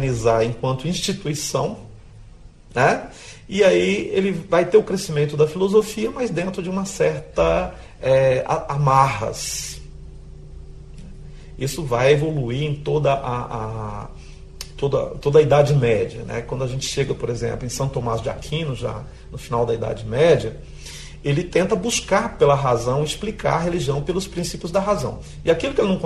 organizar enquanto instituição, né? E aí ele vai ter o crescimento da filosofia, mas dentro de uma certa amarras. Isso vai evoluir em toda a Idade Média, né? Quando a gente chega, por exemplo, em São Tomás de Aquino, já no final da Idade Média, ele tenta buscar pela razão, explicar a religião pelos princípios da razão. E aquilo que ele não